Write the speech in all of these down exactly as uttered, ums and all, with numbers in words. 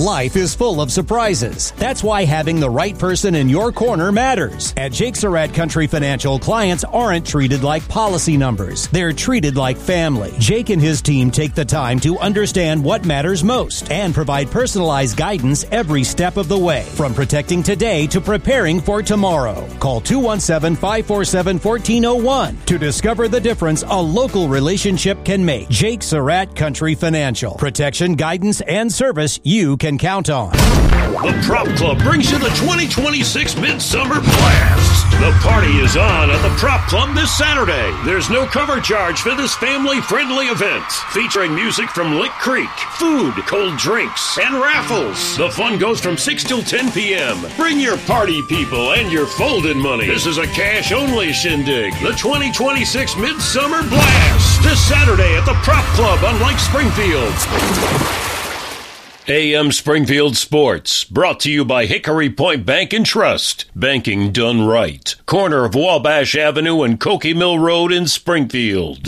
Life is full of surprises. That's why having the right person in your corner matters. At Jake Surratt Country Financial, clients aren't treated like policy numbers. They're treated like family. Jake and his team take the time to understand what matters most and provide personalized guidance every step of the way, from protecting today to preparing for tomorrow. Call two one seven, five four seven, one four zero one to discover the difference a local relationship can make. Jake Surratt Country Financial. Protection, guidance, and service you can count on. The Prop Club brings you the twenty twenty-six Midsummer Blast. The party is on at the Prop Club this Saturday. There's no cover charge for this family-friendly event, featuring music from Lick Creek, food, cold drinks, and raffles. The fun goes from six till ten p.m. Bring your party people and your folded money. This is a cash-only shindig. The twenty twenty-six Midsummer Blast this Saturday at the Prop Club on Lake Springfield. A M Springfield Sports, brought to you by Hickory Point Bank and Trust. Banking done right. Corner of Wabash Avenue and Cokie Mill Road in Springfield.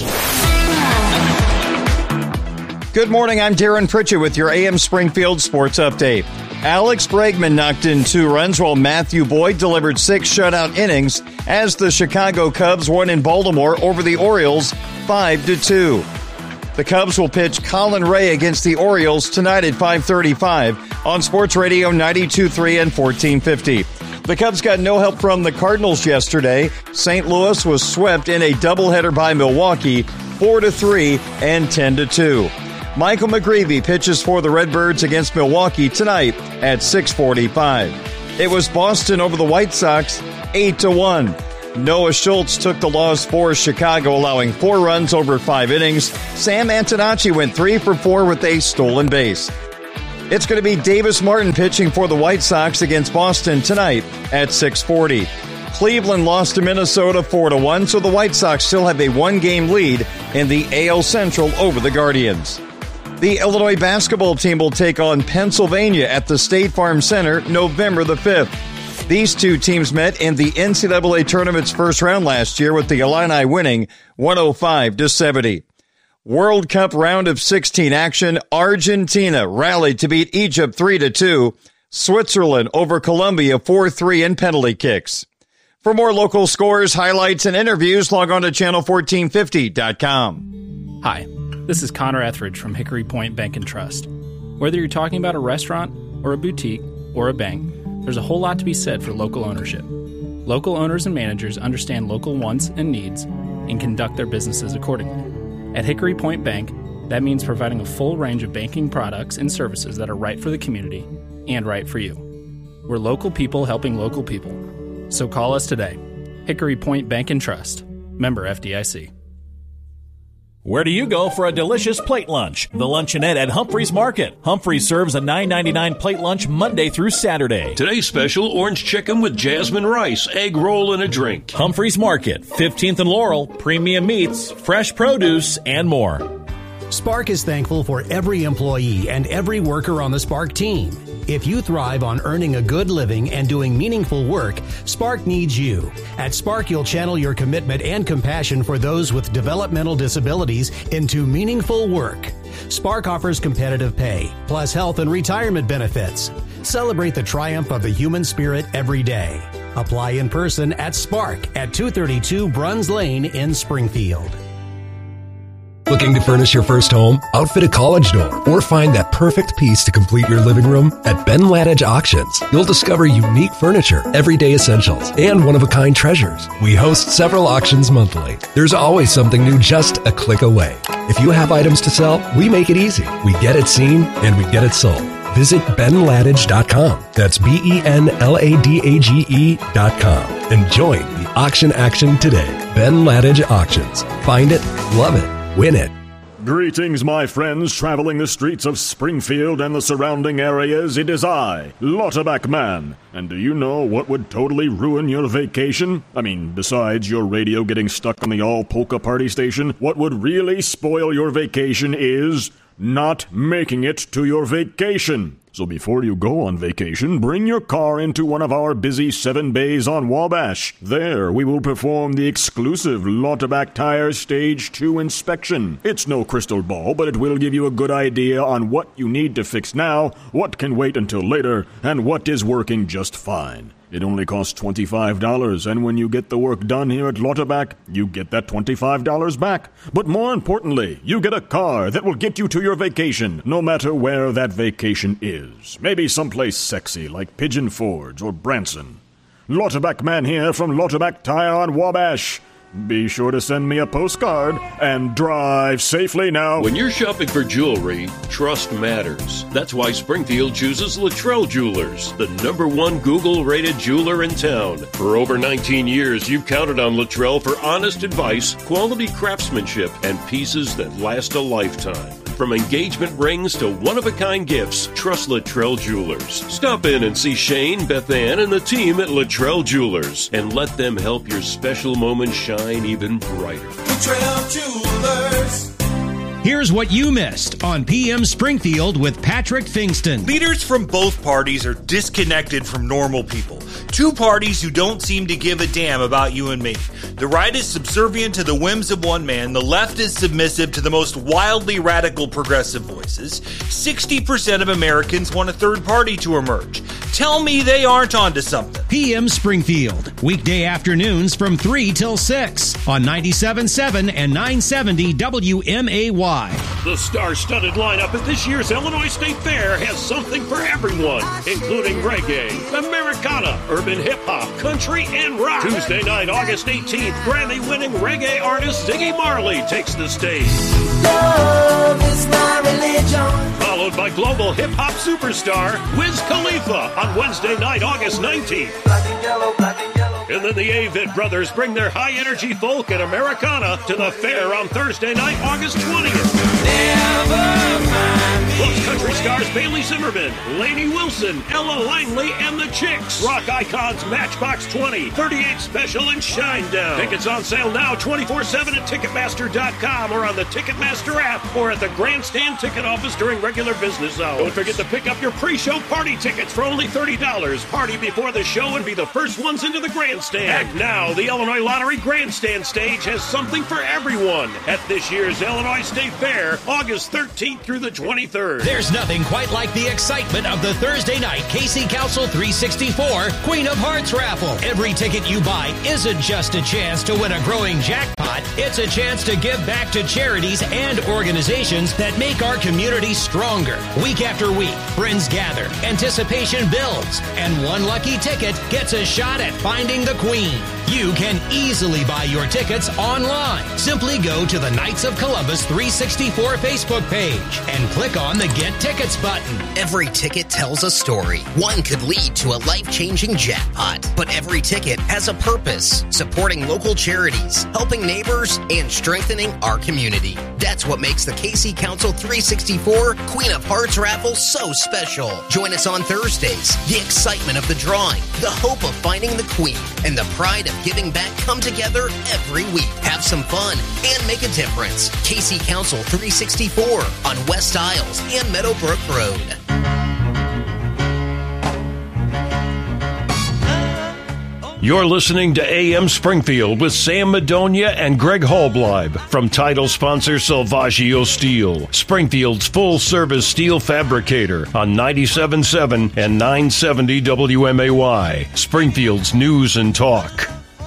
Good morning, I'm Darren Pritchett with your A M Springfield Sports Update. Alex Bregman knocked in two runs while Matthew Boyd delivered six shutout innings as the Chicago Cubs won in Baltimore over the Orioles five to two. The Cubs will pitch Colin Ray against the Orioles tonight at five thirty-five on Sports Radio ninety-two point three and fourteen fifty. The Cubs got no help from the Cardinals yesterday. Saint Louis was swept in a doubleheader by Milwaukee, four to three and ten to two. Michael McGreevy pitches for the Redbirds against Milwaukee tonight at six forty-five. It was Boston over the White Sox, eight to one. Noah Schultz took the loss for Chicago, allowing four runs over five innings. Sam Antonacci went three for four with a stolen base. It's going to be Davis Martin pitching for the White Sox against Boston tonight at six forty. Cleveland lost to Minnesota four to one, so the White Sox still have a one-game lead in the A L Central over the Guardians. The Illinois basketball team will take on Pennsylvania at the State Farm Center November the fifth. These two teams met in the N C double A tournament's first round last year, with the Illini winning one oh five to seventy. World Cup round of sixteen action. Argentina rallied to beat Egypt three to two. Switzerland over Colombia four three in penalty kicks. For more local scores, highlights, and interviews, log on to channel fourteen fifty dot com. Hi, this is Connor Etheridge from Hickory Point Bank and Trust. Whether you're talking about a restaurant or a boutique or a bank, there's a whole lot to be said for local ownership. Local owners and managers understand local wants and needs and conduct their businesses accordingly. At Hickory Point Bank, that means providing a full range of banking products and services that are right for the community and right for you. We're local people helping local people. So call us today. Hickory Point Bank and Trust. Member F D I C. Where do you go for a delicious plate lunch? The Luncheonette at Humphreys Market. Humphreys serves a nine ninety-nine plate lunch Monday through Saturday. Today's special, orange chicken with jasmine rice, egg roll, and a drink. Humphreys Market, fifteenth and Laurel, premium meats, fresh produce, and more. Spark is thankful for every employee and every worker on the Spark team. If you thrive on earning a good living and doing meaningful work, Spark needs you. At Spark, you'll channel your commitment and compassion for those with developmental disabilities into meaningful work. Spark offers competitive pay, plus health and retirement benefits. Celebrate the triumph of the human spirit every day. Apply in person at Spark at two thirty-two Bruns Lane in Springfield. Looking to furnish your first home, outfit a college dorm, or find that perfect piece to complete your living room? At Ben Ladage Auctions, you'll discover unique furniture, everyday essentials, and one-of-a-kind treasures. We host several auctions monthly. There's always something new just a click away. If you have items to sell, we make it easy. We get it seen, and we get it sold. Visit ben ladage dot com. That's B E N L A D A G E dot com. And join the auction action today. Ben Ladage Auctions. Find it, love it, win it. Greetings, my friends traveling the streets of Springfield and the surrounding areas. It is I, Lauterbach Man. And do you know what would totally ruin your vacation? I mean, besides your radio getting stuck on the all-polka party station, what would really spoil your vacation is not making it to your vacation. So before you go on vacation, bring your car into one of our busy seven bays on Wabash. There, we will perform the exclusive Lauterbach Tire Stage two inspection. It's no crystal ball, but it will give you a good idea on what you need to fix now, what can wait until later, and what is working just fine. It only costs twenty-five dollars, and when you get the work done here at Lauterbach, you get that twenty-five dollars back. But more importantly, you get a car that will get you to your vacation, no matter where that vacation is. Maybe someplace sexy like Pigeon Forge or Branson. Lauterbach man here from Lauterbach Tire on Wabash. Be sure to send me a postcard and drive safely now. When you're shopping for jewelry, trust matters. That's why Springfield chooses Luttrell Jewelers, the number one Google-rated jeweler in town. For over nineteen years, you've counted on Luttrell for honest advice, quality craftsmanship, and pieces that last a lifetime. From engagement rings to one-of-a-kind gifts, trust Luttrell Jewelers. Stop in and see Shane, Beth Ann, and the team at Luttrell Jewelers, and let them help your special moment shine even brighter. Luttrell Jewelers. Here's what you missed on P M Springfield with Patrick Fingston. Leaders from both parties are disconnected from normal people. Two parties who don't seem to give a damn about you and me. The right is subservient to the whims of one man. The left is submissive to the most wildly radical progressive voices. sixty percent of Americans want a third party to emerge. Tell me they aren't onto something. P M Springfield, weekday afternoons from three till six on ninety-seven point seven and nine seventy W M A Y. The star-studded lineup at this year's Illinois State Fair has something for everyone, including reggae, Americana, urban hip-hop, country, and rock. Tuesday night, August eighteenth, Grammy-winning reggae artist Ziggy Marley takes the stage. Love is my religion. Followed by global hip-hop superstar Wiz Khalifa on Wednesday night, August nineteenth. Black and yellow, black and yellow. And then the Avett Brothers bring their high-energy folk and Americana to the fair on Thursday night, August twentieth. Never mind me. Plus country stars Bailey Zimmerman, Lainey Wilson, Ella Langley, and the Chicks. Rock icons Matchbox twenty, thirty-eight Special, and Shinedown. Tickets on sale now twenty-four seven at Ticketmaster dot com or on the Ticketmaster app or at the Grandstand Ticket Office during regular business hours. Don't forget to pick up your pre-show party tickets for only thirty dollars. Party before the show and be the first ones into the Grandstand. And now, the Illinois Lottery Grandstand stage has something for everyone at this year's Illinois State Fair, August thirteenth through the twenty-third. There's nothing quite like the excitement of the Thursday night Casey Council three sixty-four Queen of Hearts raffle. Every ticket you buy isn't just a chance to win a growing jackpot. It's a chance to give back to charities and organizations that make our community stronger. Week after week, friends gather, anticipation builds, and one lucky ticket gets a shot at finding the Queen. You can easily buy your tickets online. Simply go to the Knights of Columbus three sixty-four Facebook page and click on the Get Tickets button. Every ticket tells a story. One could lead to a life-changing jackpot. But every ticket has a purpose, supporting local charities, helping neighbors, and strengthening our community. That's what makes the K C Council three sixty-four Queen of Hearts raffle so special. Join us on Thursdays. The excitement of the drawing, the hope of finding the Queen, and the pride of giving back come together every week. Have some fun and make a difference. K C Council three sixty-four on West Isles and Meadowbrook Road. You're listening to A M Springfield with Sam Madonia and Greg Hallbleib from title sponsor Salvaggio Steel, Springfield's full-service steel fabricator on ninety-seven point seven and nine seventy W M A Y, Springfield's news and talk.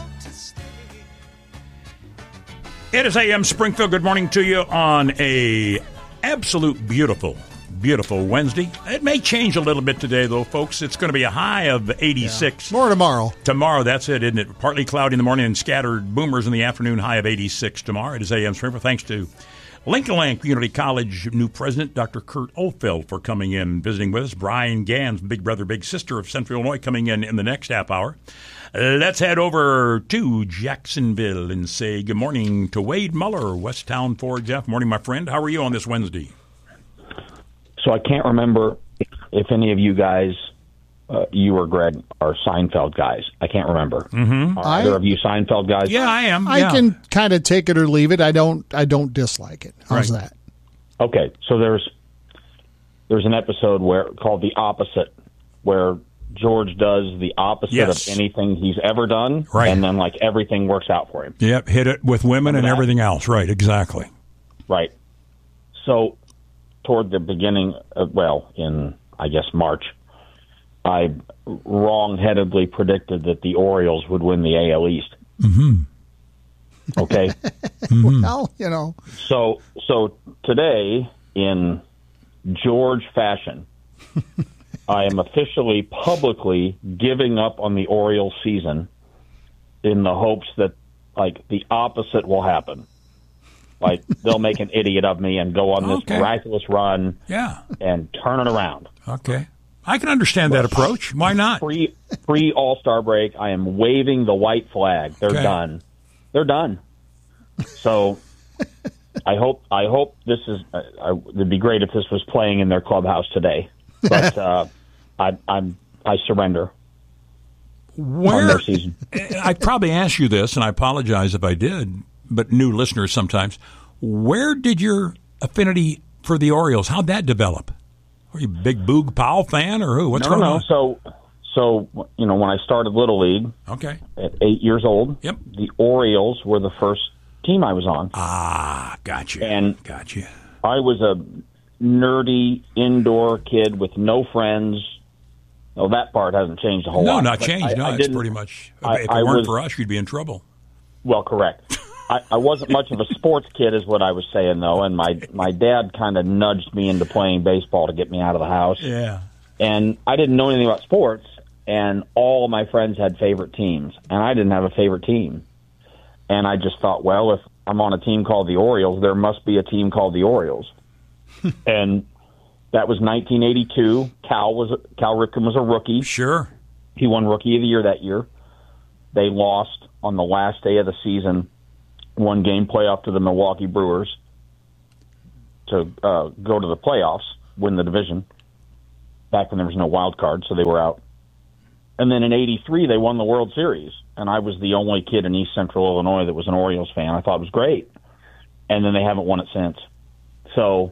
It is A M Springfield. Good morning to you on a absolute beautiful Beautiful Wednesday. It may change a little bit today, though, folks. It's going to be a high of eighty-six. Yeah. More tomorrow. Tomorrow, that's it, isn't it? Partly cloudy in the morning and scattered boomers in the afternoon, high of eighty-six tomorrow. It is A M Springfield. Thanks to Lincoln Land Community College new president, Doctor Kurt Oldfeld, for coming in and visiting with us. Brian Gans, big brother, big sister of Central Illinois, coming in in the next half hour. Let's head over to Jacksonville and say good morning to Wade Muller, Westtown Ford Jeff. Morning, my friend. How are you on this Wednesday? So I can't remember if, if any of you guys, uh, you or Greg, are Seinfeld guys. I can't remember. Mm-hmm. Are either I, of you Seinfeld guys? Yeah, I am. I yeah. can kind of take it or leave it. I don't. I don't dislike it. How's right. that? Okay, so there's there's an episode where called The Opposite, where George does the opposite Yes. of anything he's ever done, Right. and then like everything works out for him. Yep, hit it with women Remember and that? everything else. Right, exactly. Right. So, toward the beginning, of, well, in I guess March, I wrong-headedly predicted that the Orioles would win the A L East. Mm-hmm. Okay. Mm-hmm. Well, you know. So, so today, in George fashion, I am officially publicly giving up on the Orioles season in the hopes that, like, the opposite will happen. Like, they'll make an idiot of me and go on this Okay. miraculous run Yeah. and turn it around. Okay. I can understand that approach. Why not? Pre, pre All-Star break, I am waving the white flag. They're Okay. done. They're done. So I hope I hope this is. Uh, I, it'd be great if this was playing in their clubhouse today, but uh, I, I'm I surrender on Where their season. I probably asked you this, and I apologize if I did, but new listeners sometimes. Where did your affinity for the Orioles? How'd that develop? Were you a big Boog Powell fan, or who? What's no, going no. on? So so you know when I started Little League, Okay. at eight years old, Yep. the Orioles were the first team I was on. Ah, gotcha. And gotcha. I was a nerdy indoor kid with no friends. Well, that part hasn't changed a whole No, lot. not but changed. I- no, I it's didn't- pretty much. I- if it I weren't was- for us, you'd be in trouble. Well, correct. I, I wasn't much of a sports kid, is what I was saying, though, and my my dad kind of nudged me into playing baseball to get me out of the house. Yeah. And I didn't know anything about sports, and all of my friends had favorite teams, and I didn't have a favorite team. And I just thought, well, if I'm on a team called the Orioles, there must be a team called the Orioles. And that was nineteen eighty-two. Cal was Cal Ripken was a rookie. Sure. He won Rookie of the Year that year. They lost on the last day of the season, one game playoff to the Milwaukee Brewers to uh, go to the playoffs, win the division. Back when there was no wild card, so they were out. And then in eighty-three, they won the World Series, and I was the only kid in East Central Illinois that was an Orioles fan. I thought it was great. And then they haven't won it since. So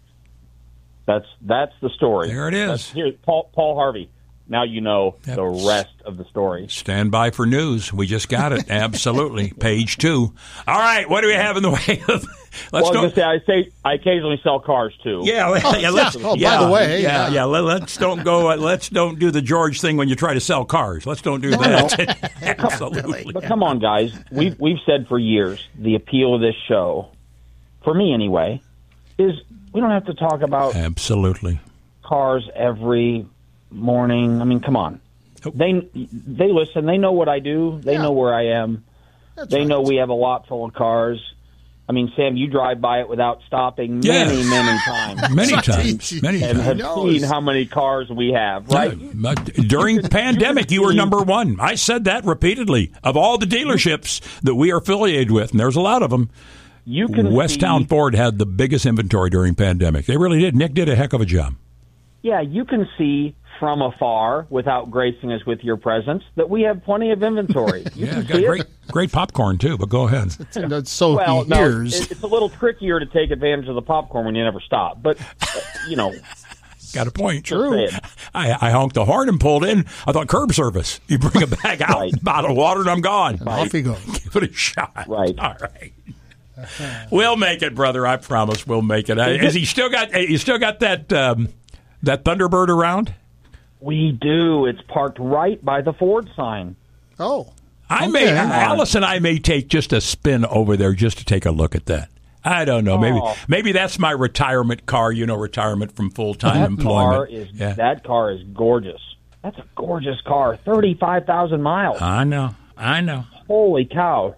that's that's the story. There it is. That's, here, Paul, Paul Harvey. Now you know Yep. the rest of the story. Stand by for news. We just got it. Absolutely. Page two. All right. What do we have in the way of? Let's well, go. I, was gonna say, I say I occasionally sell cars too. Yeah, well, yeah, let's, Oh, by yeah, the way, yeah, yeah. yeah. Let, let's don't go. Uh, let's don't do the George thing when you try to sell cars. Let's don't do No, that. Absolutely. But come on, guys. We've we've said for years the appeal of this show, for me anyway, is we don't have to talk about Absolutely. cars every morning. I mean, come on. They they listen. They know what I do. They Yeah. know where I am. That's they right. know we have a lot full of cars. I mean, Sam, you drive by it without stopping many, Yes. many times. Many Right. times. Many And have times. knows. seen how many cars we have, right? Yeah, but during the pandemic, you were number one. I said that repeatedly. Of all the dealerships that we are affiliated with, and there's a lot of them, You can Westtown see, Ford had the biggest inventory during pandemic. They really did. Nick did a heck of a job. yeah, you can see from afar, without gracing us with your presence, that we have plenty of inventory. You Yeah, can got see great, it. great popcorn too. But go ahead. And that's so Well, he no, hears. it- it's a little trickier to take advantage of the popcorn when you never stop. But, uh, you know, Got a point. True. say it. I, I honked the horn and pulled in. I thought curb service. You bring a bag out, Right. bottle of water, and I'm gone. Off he goes. Give it a shot. Right. All right. We'll make it, brother. I promise we'll make it. Uh, Is he still got? You still got that um, that Thunderbird around? we do. It's parked right by the Ford sign. Oh. I Okay. may, Alice and I may take just a spin over there just to take a look at that. I don't know. Maybe Oh. maybe that's my retirement car. You know, retirement from full time That employment. car is yeah. that car is gorgeous. That's a gorgeous car. Thirty-five thousand miles. I know. I know. Holy cow!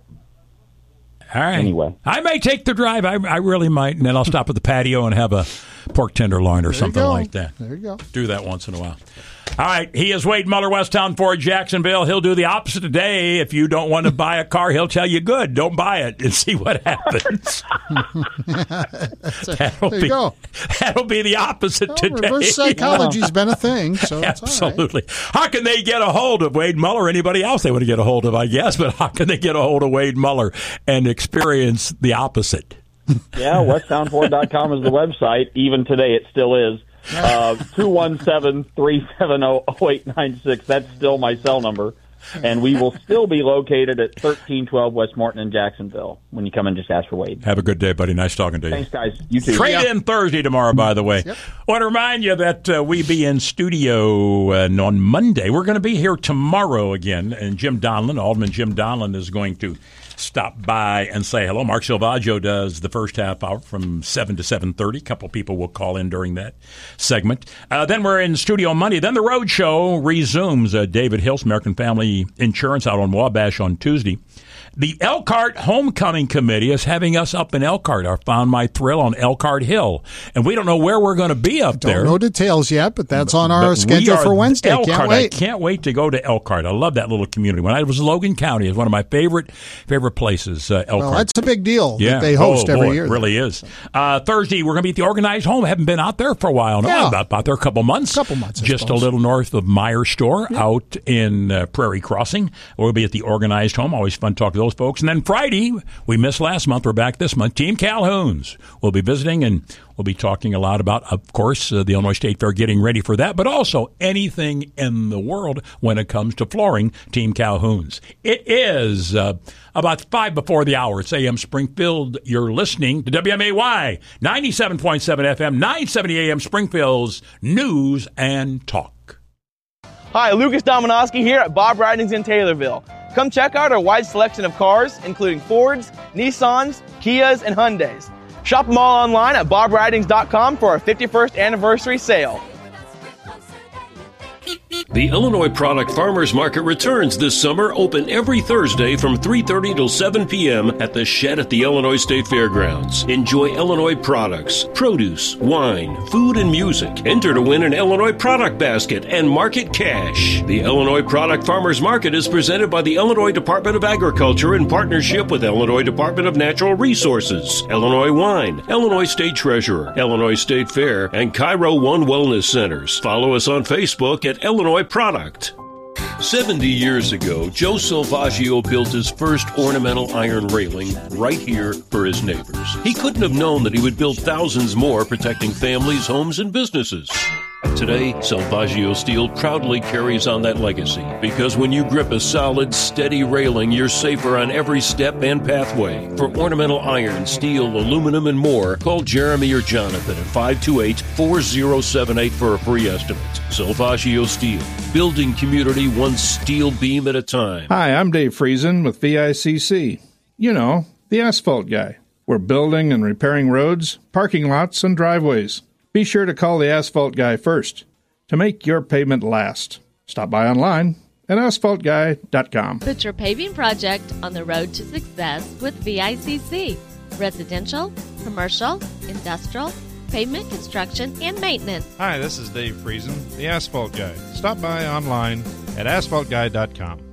All right. Anyway. I may take the drive. I, I really might, and then I'll stop at the patio and have a pork tenderloin or There you something go. like that. There you go. Do that once in a while. All right. He is Wade Muller, Westtown Ford, Jacksonville. He'll do the opposite today. If you don't want to buy a car, he'll tell you, good, don't buy it, and see what happens. that'll There you be, go. That'll be the opposite Well, today. reverse psychology's been a thing, so it's all right. Absolutely. How can they get a hold of Wade Muller? Anybody else they want to get a hold of, I guess, but how can they get a hold of Wade Muller and experience the opposite? Yeah, westtown ford dot com is the website. Even today, it still is. Uh, two one seven, three seven zero, zero eight nine six. That's still my cell number. And we will still be located at thirteen twelve West Martin in Jacksonville. When you come in, just ask for Wade. Have a good day, buddy. Nice talking to you. Thanks, guys. You too. Trade Yeah. in Thursday tomorrow, by the way. Yep. I want to remind you that uh, we be in studio uh, on Monday. We're going to be here tomorrow again, and Jim Donlin, Alderman Jim Donlin, is going to stop by and say hello. Mark Silvaggio does the first half hour from seven to seven thirty. A couple people will call in during that segment. Uh, then we're in studio Monday. Then the road show resumes. Uh, David Hills, American Family Insurance, out on Wabash on Tuesday. The Elkhart Homecoming Committee is having us up in Elkhart. I found my thrill on Elkhart Hill. And we don't know where we're going to be up Don't there. know details yet, but that's on our But schedule we are for Wednesday. Elkhart. Can't wait. I can't wait to go to Elkhart. I love that little community. When I was in Logan County, it's one of my favorite favorite places, uh, Elkhart. Well, that's a big deal Yeah. that they host oh, every boy, year. It really is. Uh, Thursday, we're going to be at the Organized Home. I haven't been out there for a while. No, Yeah. about, about there a couple months. Couple months, I Just suppose. a little north of Meyer Store out in uh, Prairie Crossing. We'll be at the Organized Home. Always fun to talk to those folks. And then Friday, we missed last month. We're back this month. Team Calhoun's. We'll be visiting, and we'll be talking a lot about, of course, uh, the Illinois State Fair, getting ready for that, but also anything in the world when it comes to flooring. Team Calhoun's. It is uh, about five before the hour. It's A M Springfield. You're listening to W M A Y ninety-seven point seven F M, nine seventy A M Springfield's News and Talk. Hi, Lucas Dominowski here at Bob Ridings in Taylorville. Come check out our wide selection of cars, including Fords, Nissans, Kias, and Hyundais. Shop them all online at bob ridings dot com for our fifty-first anniversary sale. The Illinois Product Farmers Market returns this summer, open every Thursday from three thirty till seven p.m. at the Shed at the Illinois State Fairgrounds. Enjoy Illinois products, produce, wine, food, and music. Enter to win an Illinois product basket and market cash. The Illinois Product Farmers Market is presented by the Illinois Department of Agriculture in partnership with Illinois Department of Natural Resources, Illinois Wine, Illinois State Treasurer, Illinois State Fair, and Cairo One Wellness Centers. Follow us on Facebook at Illinois Product. seventy years ago, Joe Silvaggio built his first ornamental iron railing right here for his neighbors. He couldn't have known that he would build thousands more, protecting families, homes, and businesses. Today, Silvaggio Steel proudly carries on that legacy, because when you grip a solid, steady railing, you're safer on every step and pathway. For ornamental iron, steel, aluminum, and more, call Jeremy or Jonathan at five two eight, four zero seven eight for a free estimate. Silvaggio Steel, building community one steel beam at a time. Hi, I'm Dave Friesen with V I C C. You know, the asphalt guy. We're building and repairing roads, parking lots, and driveways. Be sure to call the asphalt guy first to make your pavement last. Stop by online at asphalt guy dot com. Put your paving project on the road to success with V I C C. Residential, commercial, industrial, pavement construction, and maintenance. Hi, this is Dave Friesen, the Asphalt Guy. Stop by online at asphalt guy dot com.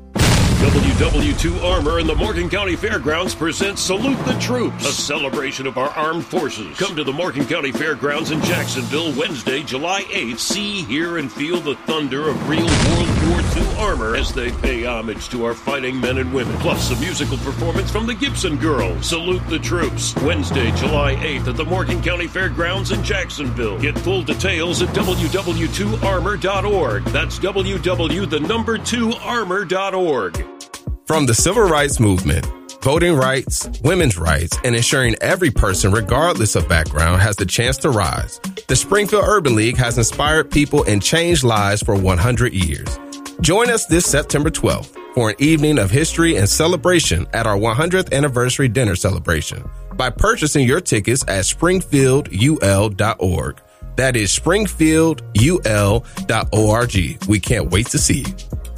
W W two Armor and the Morgan County Fairgrounds presents Salute the Troops, a celebration of our armed forces. Come to the Morgan County Fairgrounds in Jacksonville Wednesday, July eighth. See, hear, and feel the thunder of real World War Two armor as they pay homage to our fighting men and women. Plus, a musical performance from the Gibson Girls. Salute the Troops, Wednesday, July eighth at the Morgan County Fairgrounds in Jacksonville. Get full details at w w two armor dot org. That's w w w the number two armor dot org. From the civil rights movement, voting rights, women's rights, and ensuring every person, regardless of background, has the chance to rise, the Springfield Urban League has inspired people and changed lives for one hundred years. Join us this September twelfth for an evening of history and celebration at our one hundredth anniversary dinner celebration by purchasing your tickets at springfield u l dot org. That is springfield u l dot org. We can't wait to see you.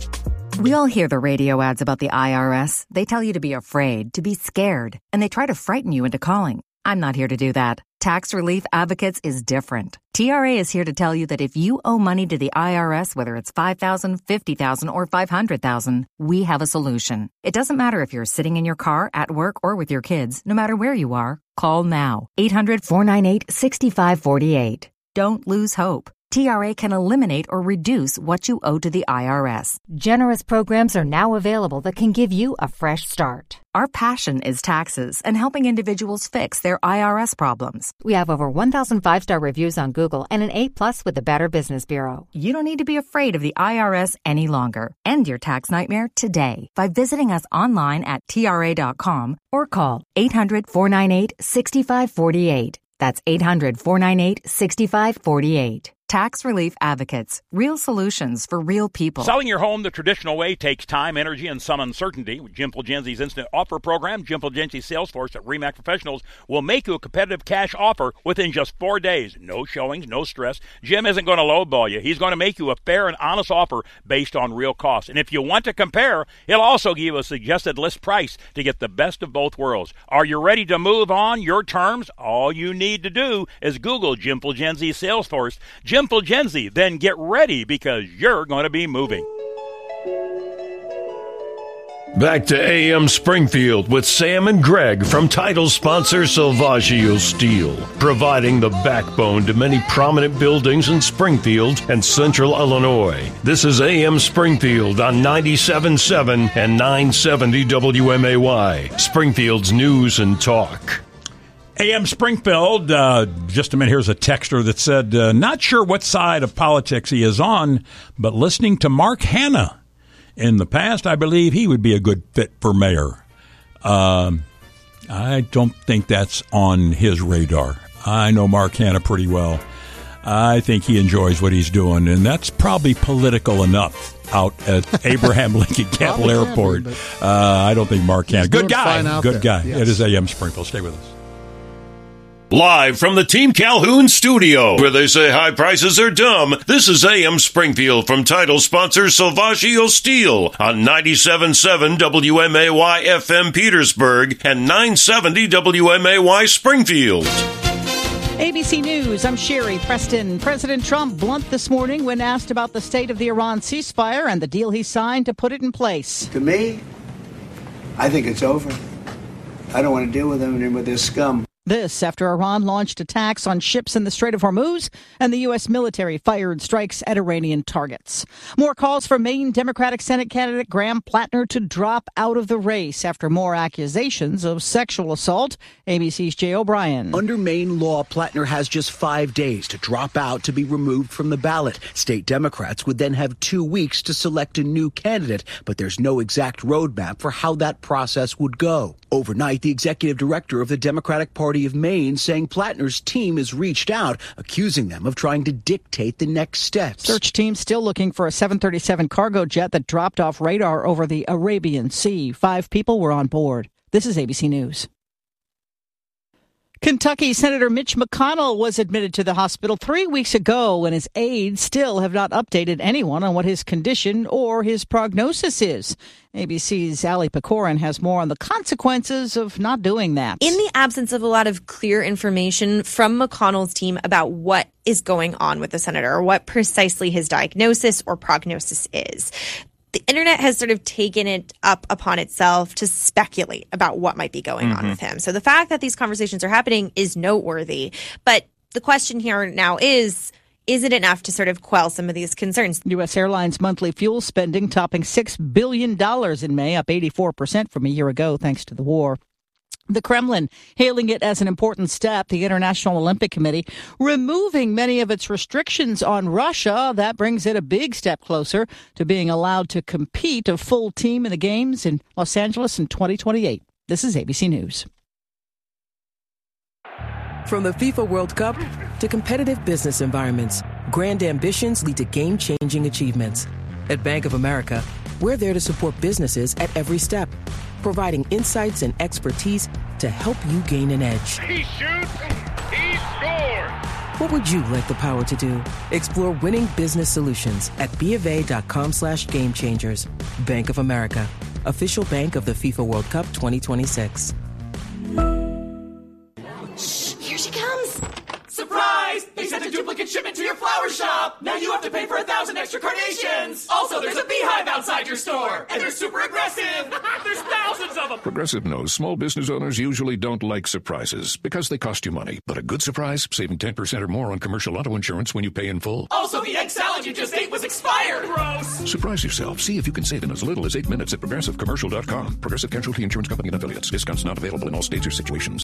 We all hear the radio ads about the I R S. They tell you to be afraid, to be scared, and they try to frighten you into calling. I'm not here to do that. Tax Relief Advocates is different. T R A is here to tell you that if you owe money to the I R S, whether it's five thousand dollars, fifty thousand dollars, or five hundred thousand dollars, we have a solution. It doesn't matter if you're sitting in your car, at work, or with your kids. No matter where you are, call now. eight hundred, four nine eight, six five four eight. Don't lose hope. T R A can eliminate or reduce what you owe to the I R S. Generous programs are now available that can give you a fresh start. Our passion is taxes and helping individuals fix their I R S problems. We have over one thousand five-star reviews on Google and an A plus with the Better Business Bureau. You don't need to be afraid of the I R S any longer. End your tax nightmare today by visiting us online at T R A dot com or call eight hundred, four nine eight, six five four eight. That's eight hundred, four nine eight, six five four eight. Tax Relief Advocates. Real solutions for real people. Selling your home the traditional way takes time, energy, and some uncertainty. With Jim Fulgenzi's instant offer program, Jim Fulgenzi's sales force at RE/MAX Professionals will make you a competitive cash offer within just four days. No showings, no stress. Jim isn't going to lowball you. He's going to make you a fair and honest offer based on real costs. And if you want to compare, he'll also give you a suggested list price to get the best of both worlds. Are you ready to move on your terms? All you need to do is Google Jim Fulgenzi's sales force. Jim Fulgenzi, then get ready because you're going to be moving. Back to A M Springfield with Sam and Greg from title sponsor Salvaggio Steel, providing the backbone to many prominent buildings in Springfield and Central Illinois. This is A M Springfield on ninety-seven point seven and nine seventy W M A Y, Springfield's news and talk. A M Springfield, uh, just a minute, here's a texter that said, uh, not sure what side of politics he is on, but listening to Mark Hanna in the past, I believe he would be a good fit for mayor. Um, I don't think that's on his radar. I know Mark Hanna pretty well. I think he enjoys what he's doing, and that's probably political enough out at Abraham Lincoln Campbell Airport. Be, uh, I don't think Mark Hanna. Good guy. Good guy. Yes. It is A M Springfield. Stay with us. Live from the Team Calhoun studio, where they say high prices are dumb, this is A M Springfield from title sponsor Salvaggio Steel on ninety-seven point seven W M A Y F M Petersburg and nine seventy W M A Y Springfield. A B C News, I'm Sherry Preston. President Trump blunt this morning when asked about the state of the Iran ceasefire and the deal he signed to put it in place. To me, I think it's over. I don't want to deal with them and with this scum. This after Iran launched attacks on ships in the Strait of Hormuz and the U S military fired strikes at Iranian targets. More calls for Maine Democratic Senate candidate Graham Plattner to drop out of the race after more accusations of sexual assault. A B C's Jay O'Brien. Under Maine law, Plattner has just five days to drop out to be removed from the ballot. State Democrats would then have two weeks to select a new candidate, but there's no exact roadmap for how that process would go. Overnight, the executive director of the Democratic Party of Maine saying Plattner's team has reached out, accusing them of trying to dictate the next steps. Search team still looking for a seven thirty-seven cargo jet that dropped off radar over the Arabian Sea. Five people were on board. This is A B C News. Kentucky Senator Mitch McConnell was admitted to the hospital three weeks ago, and his aides still have not updated anyone on what his condition or his prognosis is. A B C's Ali Pecorin has more on the consequences of not doing that. In the absence of a lot of clear information from McConnell's team about what is going on with the senator, or what precisely his diagnosis or prognosis is, the internet has sort of taken it up upon itself to speculate about what might be going mm-hmm. on with him. So the fact that these conversations are happening is noteworthy. But the question here now is, is it enough to sort of quell some of these concerns? U S Airlines monthly fuel spending topping six billion dollars in May, up eighty-four percent from a year ago, thanks to the war. The Kremlin hailing it as an important step, the International Olympic Committee removing many of its restrictions on Russia. That brings it a big step closer to being allowed to compete a full team in the Games in Los Angeles in twenty twenty-eight. This is A B C News. From the FIFA World Cup to competitive business environments, grand ambitions lead to game-changing achievements. At Bank of America, we're there to support businesses at every step, providing insights and expertise to help you gain an edge. He shoots, he scores! What would you like the power to do? Explore winning business solutions at BofA.com slash game changers. Bank of America, official bank of the FIFA World Cup twenty twenty-six. Shh, here she comes. Surprise! They sent a duplicate shipment to your flower shop. Now you have to pay for a thousand extra carnations. Also, there's a beehive outside your store, and they're super aggressive. There's thousands of them. Progressive knows small business owners usually don't like surprises because they cost you money. But a good surprise, saving ten percent or more on commercial auto insurance when you pay in full. Also, the egg salad you just ate was expired. Gross. Surprise yourself. See if you can save in as little as eight minutes at progressive commercial dot com. Progressive Casualty Insurance Company and affiliates. Discounts not available in all states or situations.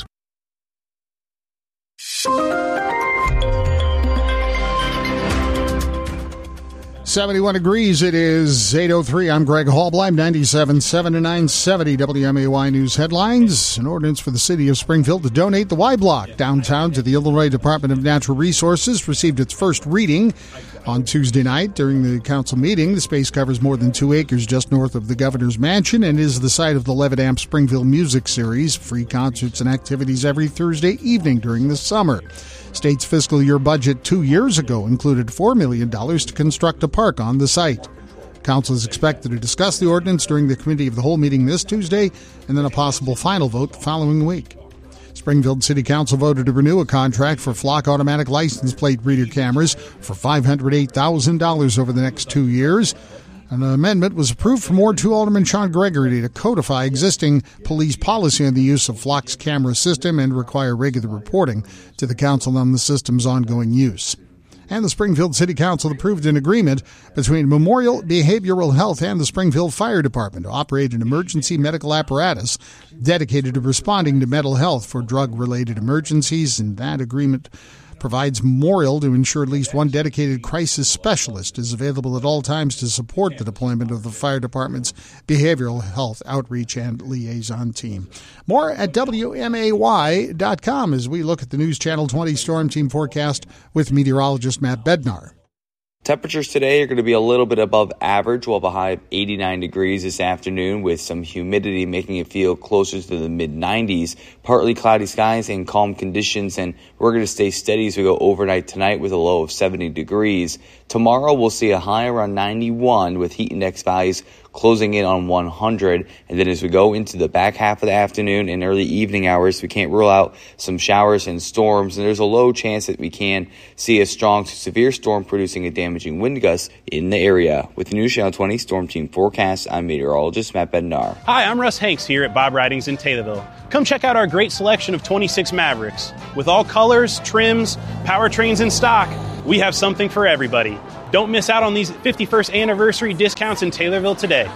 seventy-one degrees. It is eight oh three. I'm Greg Hallbleib, ninety-seven point seven to nine seventy W M A Y News headlines. An ordinance for the city of Springfield to donate the Y Block downtown to the Illinois Department of Natural Resources received its first reading on Tuesday night during the council meeting. The space covers more than two acres just north of the governor's mansion and is the site of the Levitt Amp Springfield Music Series, free concerts and activities every Thursday evening during the summer. State's fiscal year budget two years ago included four million dollars to construct a park on the site. Council is expected to discuss the ordinance during the Committee of the Whole meeting this Tuesday and then a possible final vote the following week. Springfield City Council voted to renew a contract for Flock automatic license plate reader cameras for five hundred eight thousand dollars over the next two years. An amendment was approved from Ward two Alderman Sean Gregory to codify existing police policy on the use of Flock's camera system and require regular reporting to the council on the system's ongoing use. And the Springfield City Council approved an agreement between Memorial Behavioral Health and the Springfield Fire Department to operate an emergency medical apparatus dedicated to responding to mental health for drug-related emergencies, and that agreement provides Memorial to ensure at least one dedicated crisis specialist is available at all times to support the deployment of the fire department's behavioral health outreach and liaison team. More at W M A Y dot com as we look at the News Channel twenty Storm Team forecast with meteorologist Matt Bednar. Temperatures today are going to be a little bit above average. We'll have a high of eighty-nine degrees this afternoon with some humidity making it feel closer to the mid nineties. Partly cloudy skies and calm conditions, and we're going to stay steady as we go overnight tonight with a low of seventy degrees. Tomorrow we'll see a high around ninety-one with heat index values closing in on one hundred. And then as we go into the back half of the afternoon and early evening hours, we can't rule out some showers and storms. And there's a low chance that we can see a strong to severe storm producing a damaging wind gust in the area. With the News Channel twenty Storm Team forecast, I'm meteorologist Matt Bednar. Hi, I'm Russ Hanks here at Bob Ridings in Taylorville. Come check out our great selection of twenty-six Mavericks. With all colors, trims, powertrains in stock, we have something for everybody. Don't miss out on these fifty-first anniversary discounts in Taylorville today.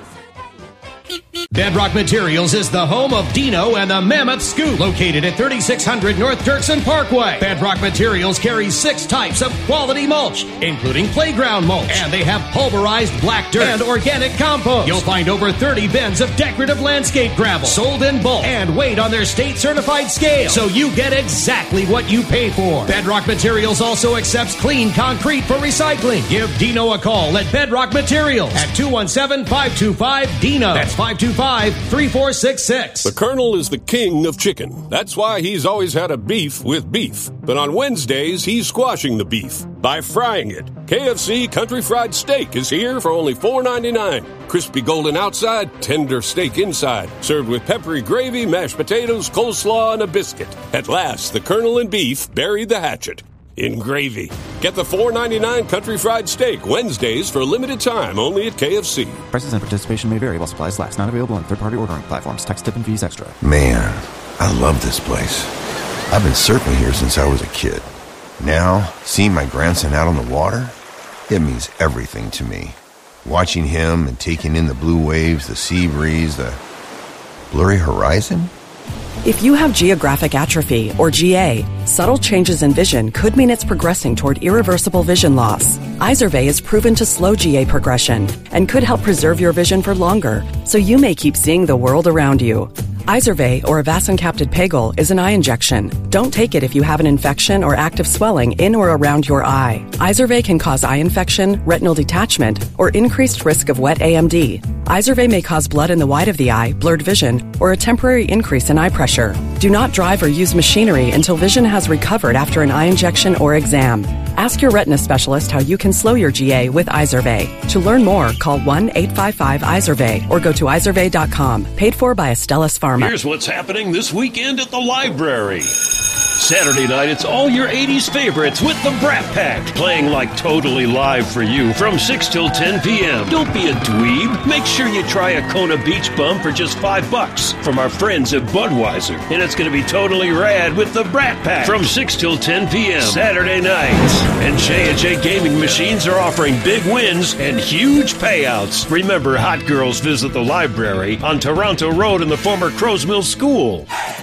Bedrock Materials is the home of Dino and the Mammoth Scoop, located at thirty-six hundred North Dirksen Parkway. Bedrock Materials carries six types of quality mulch, including playground mulch, and they have pulverized black dirt and organic compost. You'll find over thirty bins of decorative landscape gravel, sold in bulk, and weighed on their state-certified scale, so you get exactly what you pay for. Bedrock Materials also accepts clean concrete for recycling. Give Dino a call at Bedrock Materials at two one seven, five two five, D I N O. That's five two five, three four six six. The Colonel is the king of chicken. That's why he's always had a beef with beef. But on Wednesdays, he's squashing the beef by frying it. K F C Country Fried Steak is here for only four ninety-nine. Crispy golden outside, tender steak inside. Served with peppery gravy, mashed potatoes, coleslaw, and a biscuit. At last, the Colonel and beef buried the hatchet in gravy. Get the four ninety-nine Country Fried Steak Wednesdays for a limited time only at K F C. Prices and participation may vary while supplies last. Not available on third-party ordering platforms. Tax, tip, and fees extra. Man, I love this place. I've been surfing here since I was a kid. Now, seeing my grandson out on the water, it means everything to me. Watching him and taking in the blue waves, the sea breeze, the blurry horizon. If you have geographic atrophy, or G A, subtle changes in vision could mean it's progressing toward irreversible vision loss. Izervay is proven to slow G A progression and could help preserve your vision for longer, so you may keep seeing the world around you. Izervay, or avacincaptad pegol, is an eye injection. Don't take it if you have an infection or active swelling in or around your eye. Izervay can cause eye infection, retinal detachment, or increased risk of wet A M D. Izervay may cause blood in the white of the eye, blurred vision, or a temporary increase in eye pressure. Do not drive or use machinery until vision has recovered after an eye injection or exam. Ask your retina specialist how you can slow your G A with Izervay. To learn more, call one eight five five Izervay or go to izervay dot com. Paid for by Astellas Pharma. Here's what's happening this weekend at the library. Saturday night, it's all your eighties favorites with the Brat Pack, playing like totally live for you from six till ten p.m. Don't be a dweeb. Make sure you try a Kona Beach Bum for just five bucks from our friends at Budweiser. And it's going to be totally rad with the Brat Pack from six till ten p.m. Saturday nights. And J and J Gaming Machines are offering big wins and huge payouts. Remember, hot girls visit the library on Toronto Road in the former Crow's Mill School.